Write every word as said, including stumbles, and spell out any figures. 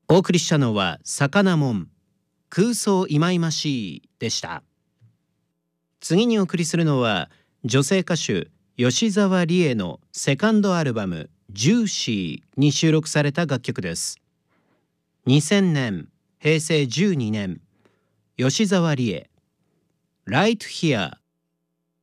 お送りしたのは魚もん空想いまいましいでした。次にお送りするのは女性歌手吉沢理恵のセカンドアルバムジューシーに収録された楽曲です。にせんねんへいせいじゅうにねん、吉沢理恵 Right Here